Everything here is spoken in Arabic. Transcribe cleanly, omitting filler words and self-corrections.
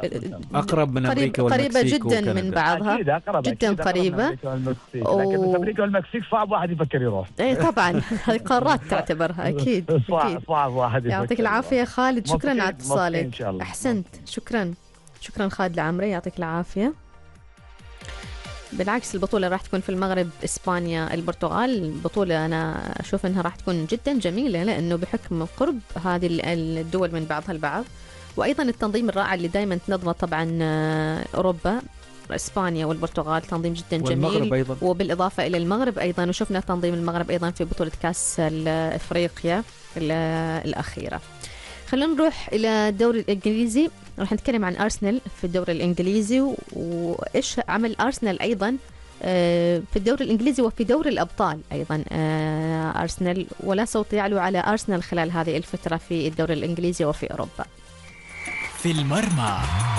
أقرب من أمريكا قريبة والمكسيك جدا من بعضها. أكيد أقرب، جدا أكيد أقرب من قريبة. أمريكا والمكسيك، لكن بس أمريكا والمكسيك صعب واحد يفكر يروح. اي طبعا هذه قارات تعتبرها. اكيد صعب واحد يفكر. يعطيك العافيه يا خالد، شكرا على اتصالك. إن احسنت، شكرا خالد العمري، يعطيك العافيه. بالعكس البطوله راح تكون في المغرب، اسبانيا، البرتغال. البطوله انا اشوف انها راح تكون جدا جميله، لانه بحكم قرب هذه الدول من بعضها البعض، وايضا التنظيم الرائع اللي دائما تنظمه طبعا اوروبا، اسبانيا والبرتغال تنظيم جدا جميل أيضاً. وبالاضافه الى المغرب ايضا، وشفنا تنظيم المغرب ايضا في بطوله كاس افريقيا الاخيره. خلينا نروح الى الدوري الانجليزي، راح نتكلم عن ارسنال في الدوري الانجليزي وايش عمل ارسنال ايضا في الدوري الانجليزي وفي دوري الابطال ايضا. ارسنال ولا صوت يعلو على ارسنال خلال هذه الفتره في الدوري الانجليزي وفي اوروبا. في المرمى